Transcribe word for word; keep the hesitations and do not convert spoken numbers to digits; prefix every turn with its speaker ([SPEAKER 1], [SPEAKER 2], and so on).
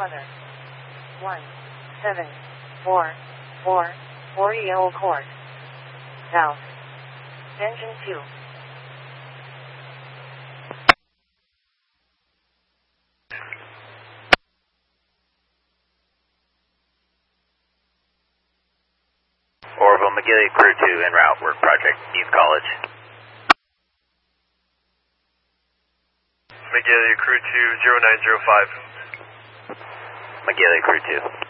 [SPEAKER 1] Father. one seven four four, forty Old Court. South. Engine two.
[SPEAKER 2] Orville, McGilly Crew two en route, work project, Youth College.
[SPEAKER 3] McGilly Crew two, zero nine zero five.
[SPEAKER 2] McGilly Crew two.